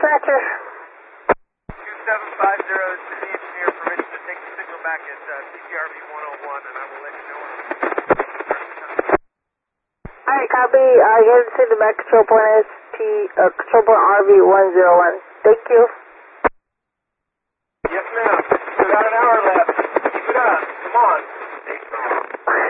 dispatcher. 2750 is to the engineer, permission to take the signal back at CCRV 101, and I will let you know when I'm... Alright, copy. You have to send the back control point control point RV 101. Thank you.